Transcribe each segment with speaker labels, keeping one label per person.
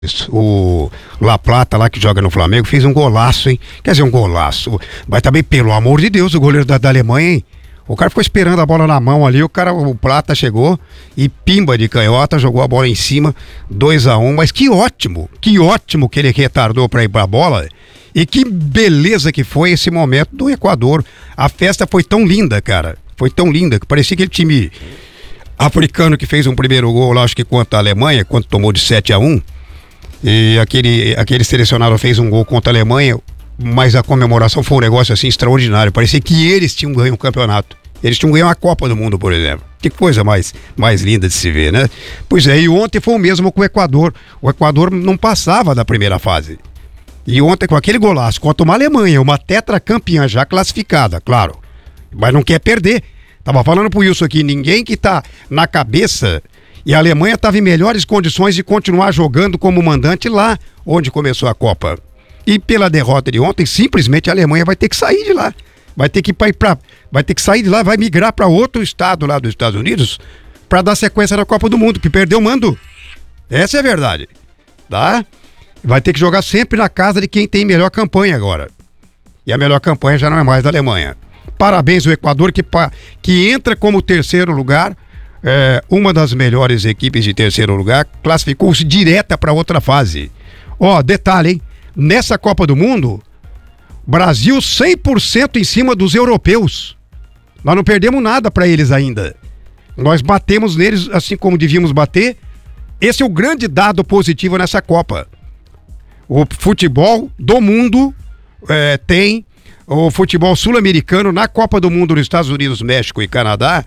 Speaker 1: O La Plata lá que joga no Flamengo fez um golaço, hein? Quer dizer, um golaço. Mas também, pelo amor de Deus, o goleiro da Alemanha, hein? O cara ficou esperando a bola na mão ali, o Plata chegou e pimba de canhota, jogou a bola em cima, 2-1, mas que ótimo que ele retardou pra ir pra bola. E que beleza que foi esse momento do Equador. A festa foi tão linda, cara. Foi tão linda que parecia aquele time africano que fez um primeiro gol lá, acho que contra a Alemanha, quando tomou de 7-1. E aquele selecionado fez um gol contra a Alemanha, mas a comemoração foi um negócio assim extraordinário. Parecia que eles tinham ganho um campeonato. Eles tinham ganho a Copa do Mundo, por exemplo. Que coisa mais linda de se ver, né? Pois é, e ontem foi o mesmo com o Equador. O Equador não passava da primeira fase. E ontem, com aquele golaço contra uma Alemanha, uma tetracampeã já classificada, claro, mas não quer perder. Tava falando pro Wilson aqui, ninguém que tá na cabeça. E a Alemanha estava em melhores condições de continuar jogando como mandante lá onde começou a Copa. E pela derrota de ontem, simplesmente a Alemanha vai ter que sair de lá. Vai ter que sair de lá, vai migrar para outro estado lá dos Estados Unidos para dar sequência na Copa do Mundo, que perdeu o mando. Essa é a verdade. Tá? Vai ter que jogar sempre na casa de quem tem melhor campanha agora. E a melhor campanha já não é mais da Alemanha. Parabéns ao Equador que entra como terceiro lugar. Uma das melhores equipes de terceiro lugar, classificou-se direta para outra fase. Detalhe, hein? Nessa Copa do Mundo, Brasil 100% em cima dos europeus. Nós não perdemos nada para eles ainda. Nós batemos neles assim como devíamos bater. Esse é o grande dado positivo nessa Copa. O futebol do mundo tem o futebol sul-americano na Copa do Mundo nos Estados Unidos, México e Canadá.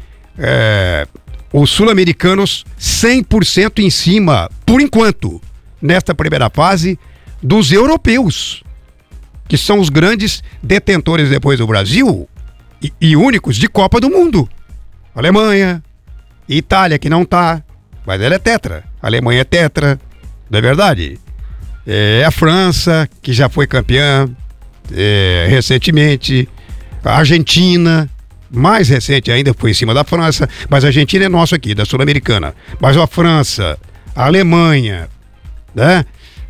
Speaker 1: Os sul-americanos 100% em cima, por enquanto, nesta primeira fase, dos europeus, que são os grandes detentores depois do Brasil e únicos de Copa do Mundo. Alemanha, Itália, que não tá, mas ela é tetra. A Alemanha é tetra, não é verdade? A França, que já foi campeã recentemente, a Argentina, mais recente ainda, foi em cima da França, mas a Argentina é nossa aqui, da Sul-Americana. Mas a França, a Alemanha, né?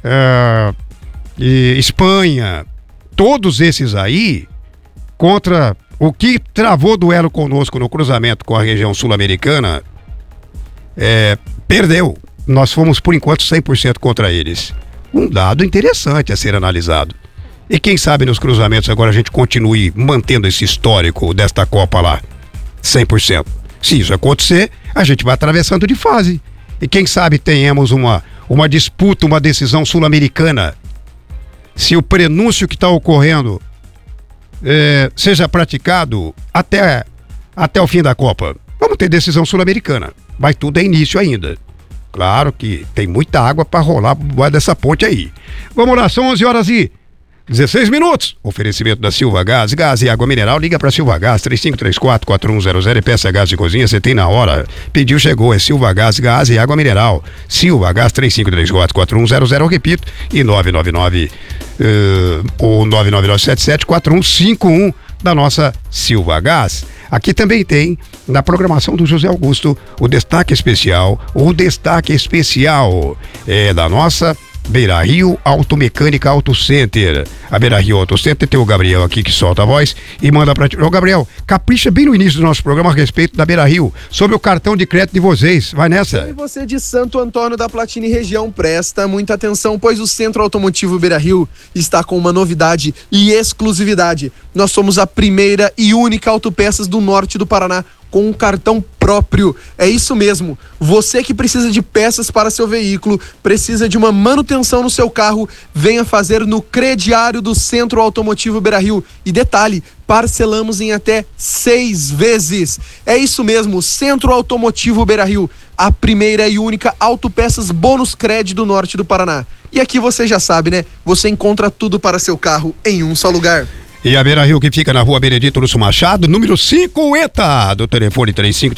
Speaker 1: E Espanha, todos esses aí, contra o que travou duelo conosco no cruzamento com a região sul-americana, perdeu. Nós fomos, por enquanto, 100% contra eles. Um dado interessante a ser analisado. E quem sabe nos cruzamentos agora a gente continue mantendo esse histórico desta Copa lá, 100%. Se isso acontecer, a gente vai atravessando de fase. E quem sabe tenhamos uma disputa, uma decisão sul-americana. Se o prenúncio que está ocorrendo seja praticado até o fim da Copa, vamos ter decisão sul-americana. Mas tudo é início ainda. Claro que tem muita água para rolar dessa ponte aí. Vamos lá, são 11h16. Oferecimento da Silva Gás e água mineral. Liga para Silva Gás 3534-4100 e peça gás de cozinha, você tem na hora. Pediu, chegou, é Silva Gás e água mineral. Silva Gás 3534-4100, repito, e 999774151 da nossa Silva Gás. Aqui também tem, na programação do José Augusto, o destaque especial da nossa Beira Rio Automecânica Auto Center. A Beira Rio Auto Center tem o Gabriel aqui que solta a voz e manda pra ti. Gabriel, capricha bem no início do nosso programa a respeito da Beira Rio, sobre o cartão de crédito de vocês. Vai nessa.
Speaker 2: E você de Santo Antônio da Platini região, presta muita atenção, pois o Centro Automotivo Beira Rio está com uma novidade e exclusividade. Nós somos a primeira e única autopeças do norte do Paraná com um cartão próprio. É isso mesmo. Você que precisa de peças para seu veículo, precisa de uma manutenção no seu carro, venha fazer no crediário do Centro Automotivo Beira Rio. E detalhe, parcelamos em até 6 vezes. É isso mesmo, Centro Automotivo Beira Rio, a primeira e única autopeças bônus crédito do norte do Paraná. E aqui você já sabe, né? Você encontra tudo para seu carro em um só lugar.
Speaker 1: E a Beira Rio, que fica na rua Benedito Lúcio Machado, número 50, do telefone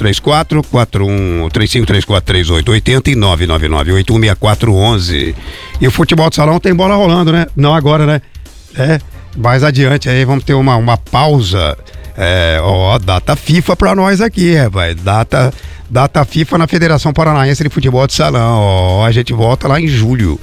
Speaker 1: 3534-3880 e 999-816411. E o futebol de salão tem bola rolando, né? Não agora, né? Mais adiante aí vamos ter uma pausa. Data FIFA pra nós aqui, rapaz. Data Data FIFA na Federação Paranaense de Futebol de Salão. Ó, a gente volta lá em julho.